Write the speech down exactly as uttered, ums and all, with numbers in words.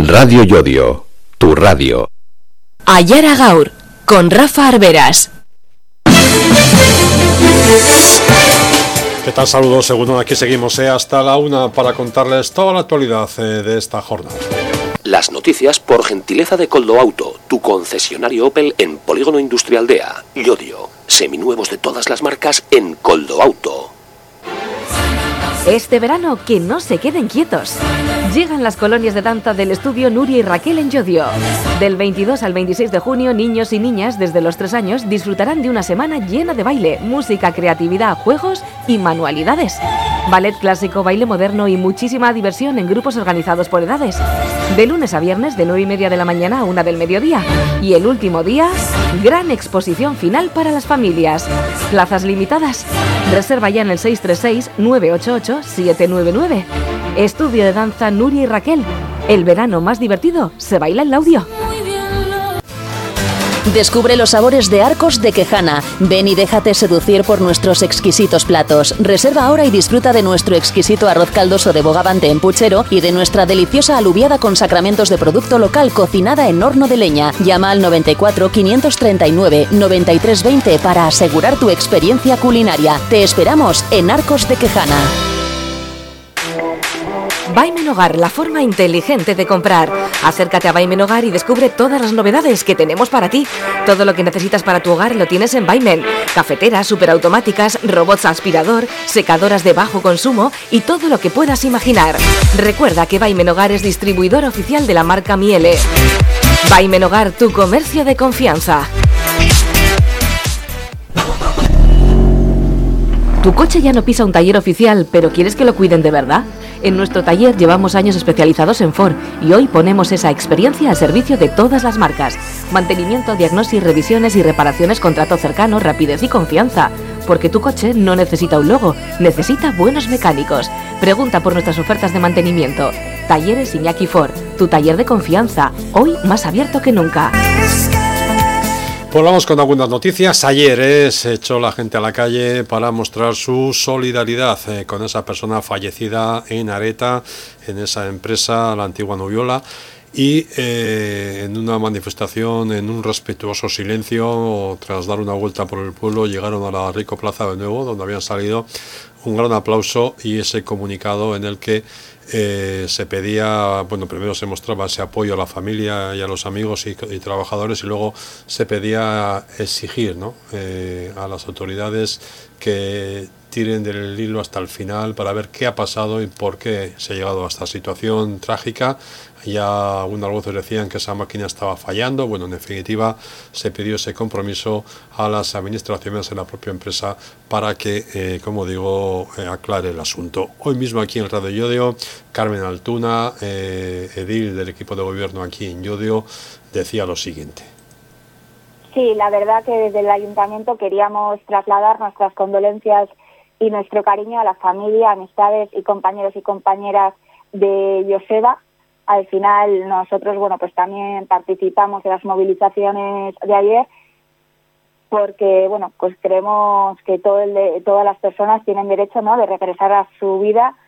Radio Yodio, tu radio. Ayara Gaur, con Rafa Arberas. ¿Qué tal? Saludos, segundo, aquí seguimos eh, hasta la una para contarles toda la actualidad eh, de esta jornada. Las noticias por gentileza de Coldo Auto, tu concesionario Opel en Polígono Industrial Dea, Llodio. Seminuevos de todas las marcas en Coldo Auto. Este verano, que no se queden quietos. Llegan las colonias de danza del estudio Nuria y Raquel en Llodio. Del veintidós al veintiséis de junio, niños y niñas desde los tres años disfrutarán de una semana llena de baile, música, creatividad, juegos y manualidades. Ballet clásico, baile moderno y muchísima diversión en grupos organizados por edades. De lunes a viernes, de nueve y media de la mañana a una del mediodía. Y el último día, gran exposición final para las familias. Plazas limitadas. Reserva ya en el seis tres seis, nueve ocho ocho, siete nueve nueve. Estudio de danza Nuria y Raquel. El verano más divertido se baila en Laudio. Descubre los sabores de Arcos de Quejana. Ven y déjate seducir por nuestros exquisitos platos. Reserva ahora y disfruta de nuestro exquisito arroz caldoso de bogavante en puchero y de nuestra deliciosa alubiada con sacramentos de producto local cocinada en horno de leña. Llama al noventa y cuatro, quinientos treinta y nueve, noventa y tres veinte para asegurar tu experiencia culinaria. Te esperamos en Arcos de Quejana. Vaimen Hogar, la forma inteligente de comprar. Acércate a Vaimen Hogar y descubre todas las novedades que tenemos para ti. Todo lo que necesitas para tu hogar lo tienes en Vaimen. Cafeteras, superautomáticas, robots aspirador, secadoras de bajo consumo y todo lo que puedas imaginar. Recuerda que Vaimen Hogar es distribuidor oficial de la marca Miele. Vaimen Hogar, tu comercio de confianza. ¿Tu coche ya no pisa un taller oficial, pero quieres que lo cuiden de verdad? En nuestro taller llevamos años especializados en Ford y hoy ponemos esa experiencia al servicio de todas las marcas. Mantenimiento, diagnosis, revisiones y reparaciones con trato cercano, rapidez y confianza. Porque tu coche no necesita un logo, necesita buenos mecánicos. Pregunta por nuestras ofertas de mantenimiento. Talleres Iñaki Ford, tu taller de confianza, hoy más abierto que nunca. Pues vamos con algunas noticias. Ayer eh, se echó la gente a la calle para mostrar su solidaridad eh, con esa persona fallecida en Areta, en esa empresa, la antigua Nubiola, y eh, en una manifestación, en un respetuoso silencio, tras dar una vuelta por el pueblo, llegaron a la Rico Plaza de nuevo, donde habían salido. Un gran aplauso y ese comunicado en el que eh, se pedía, bueno, primero se mostraba ese apoyo a la familia y a los amigos y, y trabajadores, y luego se pedía exigir, ¿no?, eh, a las autoridades que tiren del hilo hasta el final para ver qué ha pasado y por qué se ha llegado a esta situación trágica. Ya algunas voces decían que esa máquina estaba fallando. Bueno, en definitiva, se pidió ese compromiso a las administraciones de la propia empresa para que, eh, como digo, eh, aclare el asunto. Hoy mismo aquí en Radio Llodio, Carmen Altuna, eh, edil del equipo de gobierno aquí en Llodio, decía lo siguiente. Sí, la verdad que desde el ayuntamiento queríamos trasladar nuestras condolencias y nuestro cariño a la familia, amistades y compañeros y compañeras de Joseba. Al final nosotros, bueno, pues también participamos de las movilizaciones de ayer porque, bueno, pues creemos que todo el de, todas las personas tienen derecho, ¿no?, de regresar a su vida